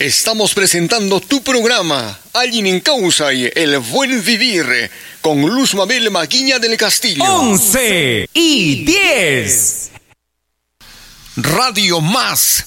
Estamos presentando tu programa, Alguien en Causa y El Buen Vivir, con Luz Mabel Maguiña del Castillo. 11:10. Radio Más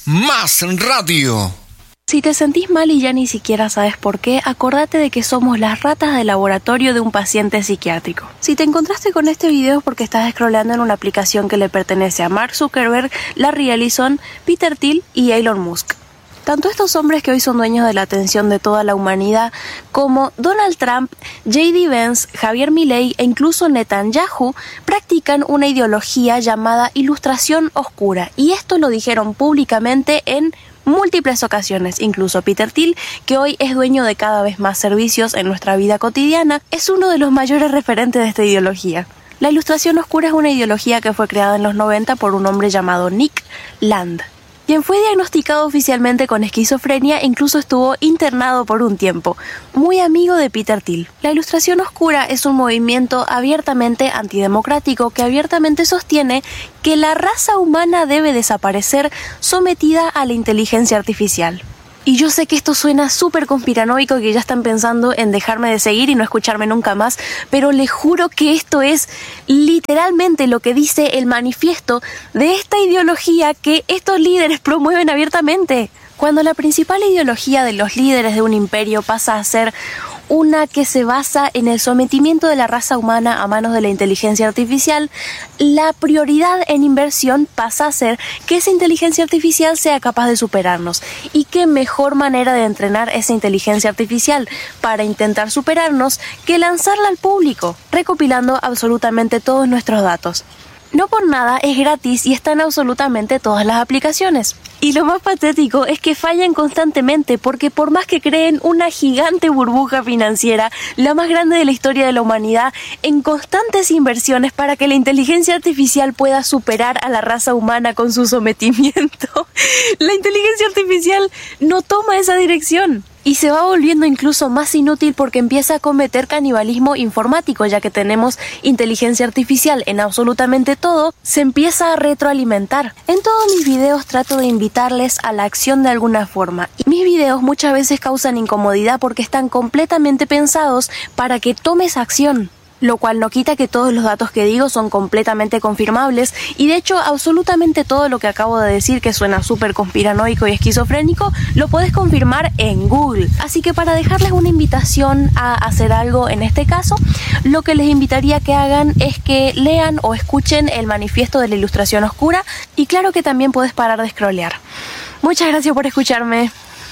Radio. Si te sentís mal y ya ni siquiera sabes por qué, acordate de que somos las ratas de laboratorio de un paciente psiquiátrico. Si te encontraste con este video es porque estás scrollando en una aplicación que le pertenece a Mark Zuckerberg, Larry Ellison, Peter Thiel y Elon Musk. Tanto estos hombres que hoy son dueños de la atención de toda la humanidad, como Donald Trump, J.D. Vance, Javier Milei e incluso Netanyahu, practican una ideología llamada ilustración oscura, y esto lo dijeron públicamente en múltiples ocasiones. Incluso Peter Thiel, que hoy es dueño de cada vez más servicios en nuestra vida cotidiana, es uno de los mayores referentes de esta ideología. La ilustración oscura es una ideología que fue creada en los 90 por un hombre llamado Nick Land, quien fue diagnosticado oficialmente con esquizofrenia e incluso estuvo internado por un tiempo, muy amigo de Peter Thiel. La ilustración oscura es un movimiento abiertamente antidemocrático que abiertamente sostiene que la raza humana debe desaparecer sometida a la inteligencia artificial. Y yo sé que esto suena súper conspiranoico, que ya están pensando en dejarme de seguir y no escucharme nunca más, pero les juro que esto es literalmente lo que dice el manifiesto de esta ideología que estos líderes promueven abiertamente. Cuando la principal ideología de los líderes de un imperio pasa a ser una que se basa en el sometimiento de la raza humana a manos de la inteligencia artificial, la prioridad en inversión pasa a ser que esa inteligencia artificial sea capaz de superarnos. ¿Y qué mejor manera de entrenar esa inteligencia artificial para intentar superarnos que lanzarla al público, recopilando absolutamente todos nuestros datos? No por nada es gratis y está en absolutamente todas las aplicaciones. Y lo más patético es que fallan constantemente, porque por más que creen una gigante burbuja financiera, la más grande de la historia de la humanidad, en constantes inversiones para que la inteligencia artificial pueda superar a la raza humana con su sometimiento, la inteligencia artificial no toma esa dirección. Y se va volviendo incluso más inútil porque empieza a cometer canibalismo informático, ya que tenemos inteligencia artificial en absolutamente todo, se empieza a retroalimentar. En todos mis videos trato de invitarles a la acción de alguna forma. Y mis videos muchas veces causan incomodidad porque están completamente pensados para que tomes acción. Lo cual no quita que todos los datos que digo son completamente confirmables, y de hecho absolutamente todo lo que acabo de decir, que suena súper conspiranoico y esquizofrénico, lo puedes confirmar en Google. Así que para dejarles una invitación a hacer algo en este caso, lo que les invitaría que hagan es que lean o escuchen el manifiesto de la ilustración oscura, y claro que también puedes parar de scrollear. Muchas gracias por escucharme.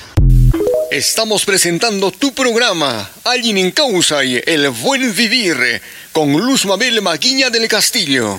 Estamos presentando tu programa, Alguien en Causa y El Buen Vivir, con Luz Mabel Maguiña del Castillo.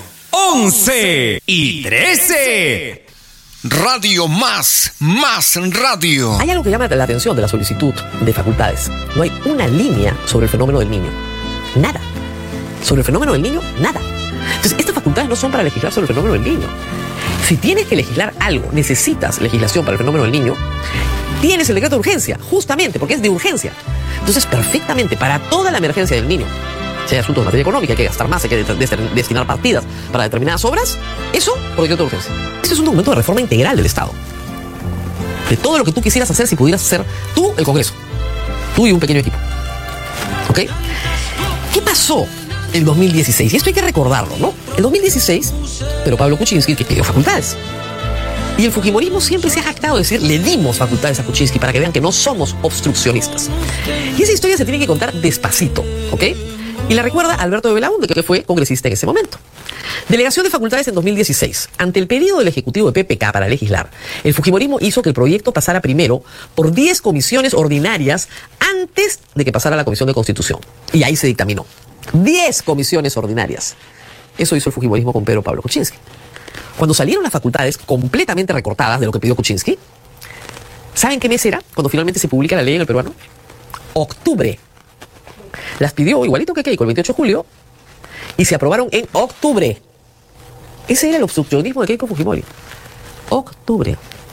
11:13. Radio Más Radio. Hay algo que llama la atención de la solicitud de facultades. No hay una línea sobre el fenómeno del niño. Nada. Sobre el fenómeno del niño, nada. Entonces, estas facultades no son para legislar sobre el fenómeno del niño. Si tienes que legislar algo, necesitas legislación para el fenómeno del niño, tienes el decreto de urgencia, justamente porque es de urgencia. Entonces, perfectamente, para toda la emergencia del niño, si hay asuntos de materia económica, hay que gastar más, hay que destinar partidas para determinadas obras, eso por decreto de urgencia. Este es un documento de reforma integral del Estado. De todo lo que tú quisieras hacer si pudieras hacer tú el Congreso. Tú y un pequeño equipo. ¿Ok? ¿Qué pasó en 2016? Y esto hay que recordarlo, ¿no? En 2016, pero Pablo Kuczynski, que pidió facultades. Y el fujimorismo siempre se ha jactado de decir, le dimos facultades a Kuczynski para que vean que no somos obstruccionistas. Y esa historia se tiene que contar despacito, ¿ok? Y la recuerda Alberto de Belaúnde, que fue congresista en ese momento. Delegación de facultades en 2016. Ante el pedido del Ejecutivo de PPK para legislar, el fujimorismo hizo que el proyecto pasara primero por 10 comisiones ordinarias antes de que pasara a la Comisión de Constitución. Y ahí se dictaminó. 10 comisiones ordinarias. Eso hizo el fujimorismo con Pedro Pablo Kuczynski. Cuando salieron las facultades completamente recortadas de lo que pidió Kuczynski, ¿saben qué mes era cuando finalmente se publica la ley en el peruano? Octubre. Las pidió igualito que Keiko el 28 de julio y se aprobaron en octubre. Ese era el obstruccionismo de Keiko Fujimori. Octubre.